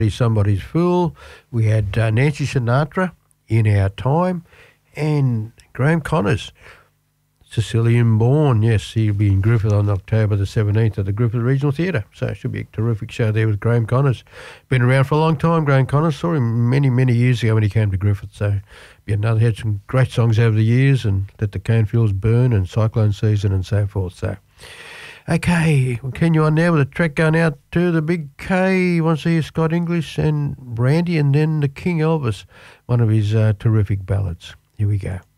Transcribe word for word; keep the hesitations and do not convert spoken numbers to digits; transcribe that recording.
Somebody's Fool. We had uh, Nancy Sinatra, In Our Time, and Graham Connors, Sicilian Born. Yes, he'll be in Griffith on October the seventeenth at the Griffith Regional Theatre. So it should be a terrific show there with Graham Connors. Been around for a long time, Graham Connors. Saw him many, many years ago when he came to Griffith. So be another, had some great songs over the years, and Let the Canefields Burn and Cyclone Season and so forth. So, okay, we'll continue on now with a track going out to the Big K. You want to hear Scott English and Brandy, and then the King Elvis, one of his uh, terrific ballads. Here we go.